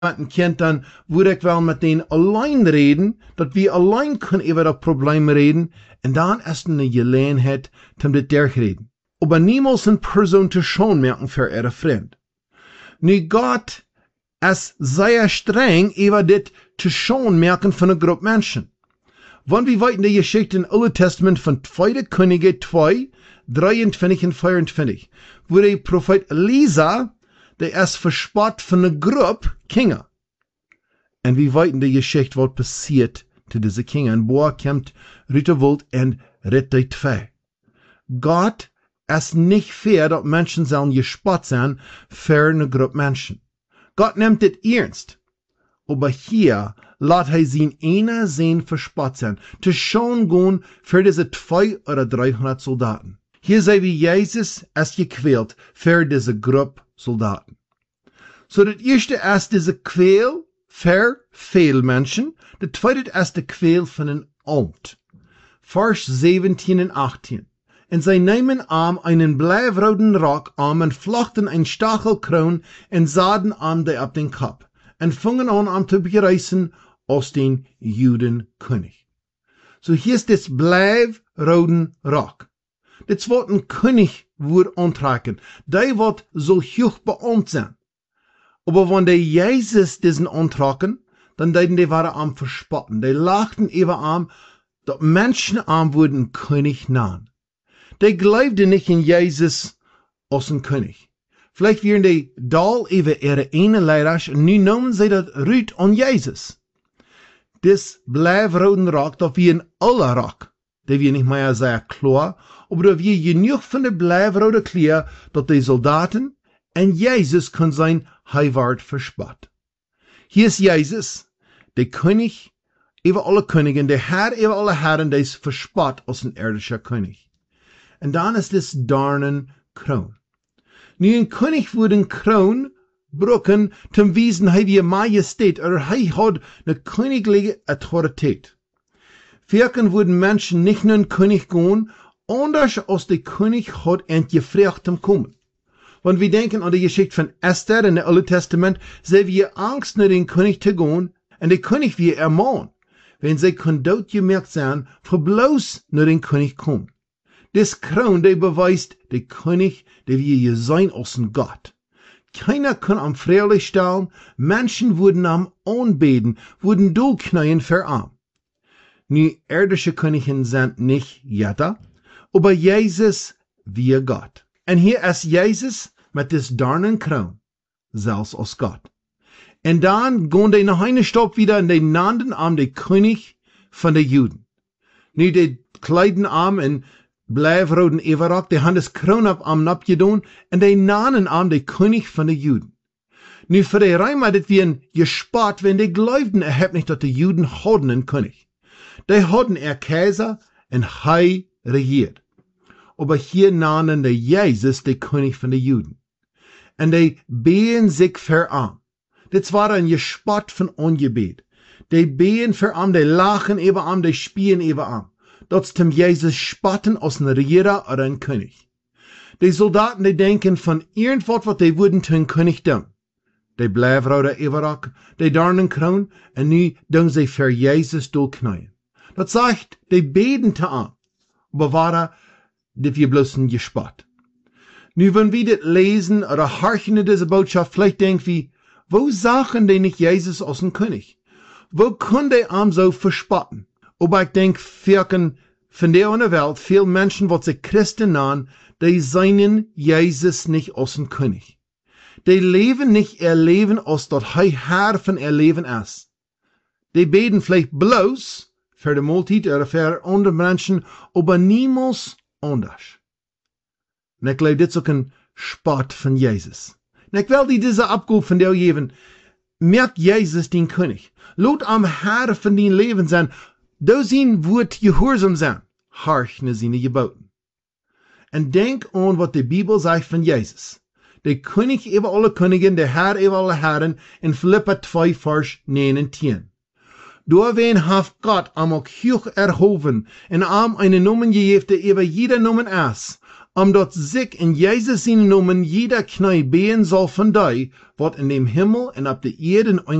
kennt, dann würde ich wel mit denen allein reden, dass wir allein können über das Problem reden, und dann erst eine Gelegenheit, um das durchreden. Aber niemals eine Person zu schon merken für ihre Freund. Nu Gott ist sehr streng über das zu schon merken von einer Gruppe Menschen. Wenn wir weiter die Geschichte im Alten Testament von 2. Könige 2, 23 und 24, wo der Prophet Elisa, der ist verspott von einer Gruppe Kinder. Und wir weiter die Geschichte, was passiert zu diesen Kindern. Und boah, kommt Rütterwold und rettet die zwei. Gott ist nicht fair, dass Menschen sollen gespott sein für eine Gruppe Menschen. Gott nimmt das ernst. Aber hier lässt er sein einer sehen verspott sein, zu schon gehen für diese 200 oder 300 Soldaten. Hier sehen wir, Jesus ist gequält für diese Gruppe Soldaten. So, das erste ist diese Quäl für viele Menschen, das zweite ist die Quäl von einem Amt. Vers 17 und 18. Und sie nehmen einen bleiroten Rock und flochten ein Stachelkron und sahen die auf den Kopf und fingen an zu bereisen aus den Judenkönig. So hier ist das bleiroten Rock. Das wird ein König wird antragen. Der wird so hoch beammt sein. Aber wenn der Jesus diesen antragen, dann deuten die waren am verspotten. Die lachten über dass Menschen wurden König nahen. Die glaubten nicht in Jesus als ein König. Vielleicht wären die dal über ihre eine Leiders und nun nehmen sie das Rüt an Jesus. Das bleiroten Rock, das wie ein aller Rock. Der wir nicht mehr sehr klar, aber da wir genug von der bleiroten Kleider, dass die Soldaten und Jesus können sein Heiwart verspott. Hier ist Jesus, der König über alle Königen, der Herr über alle Herren, der ist verspott als ein irdischer König. Und dann ist das Dornenkron. Nu ein König würde ein Kron brücken, zum Wiesen, er wie Majestät, oder er hat eine königliche Autorität. Wirken würden Menschen nicht nur ein König gehen, anders als der König hat entgefragt kommen. Wenn wir denken an die Geschichte von Esther in dem Alten Testament, sehen wir Angst, nur den König zu gehen, und der König wie ermahnt, wenn sie können dort gemerkt sein, für bloß nur den König kommen. Das Kron, der beweist, der König, der wir sein als ein Gott. Keiner kann am Freilich stellen, Menschen würden am anbeten, würden durchknien für am. Nu, irdische Könige sind nicht Jetta, aber Jesus wie Gott. Und hier ist Jesus mit das Dornenkron, selbst als Gott. Und dann gehen die nach einer Stopp wieder und die nannten den König von den Juden. Nu, die kleiden in bleiroten Everrock, die haben das Kron abgedon und die nannten den König von den Juden. Nu, für die Römer, das wir gespart, wenn die glaubten, nicht, dass die Juden hatten einen König. Die hatten Kaiser und er regiert. Aber hier nannten die Jesus den König von den Juden. Und die beten sich für an. Das war ein Gespott von Angebet. Die beten für an, die lachen über an, die spielen über an. Das zum Jesus spotten als ein Regierer oder ein König. Die Soldaten, die denken von irgendwas, was die würden zu einem König tun. Die bleiben oder Everrock, die Dornenkron, und nu tun sie für Jesus durchknien. Das sagt, die beten zu an. Aber war das wir bloß ein Gespott. Nu, wenn wir das lesen oder horchen in diese Botschaft, vielleicht denken wir, wo sagen die nicht Jesus als ein König? Wo können die so verspotten? Aber ich denke, von der Welt, viele Menschen, die sich Christen nennen, die sehen Jesus nicht als ein König. Die leben nicht ihr Leben, als das Herr von ihr Leben ist. Die beten vielleicht bloß für die Multitude oder für andere Menschen, aber niemals anders. Und ich glaube, das ist auch ein Spott von Jesus. Und ich will dir diese Abgabe von dir geben. Merk Jesus den König. Laut am Herr von dein Leben sein. Da sein wird gehorsam sein. Horch ne seine Geboten. Und denk an, was die Bibel sagt von Jesus. Der König über alle Königen, der Herr über alle Herren, in Philippa 2, Vers 9 und 10. Door wen haft Gott am auch hoch erhoben, en am eine Nomen gegeben, der über jeder Nomen ist, omdat sich in Jesus zijn Namen jeder Knie been soll von die, wat in dem Himmel en op de Erde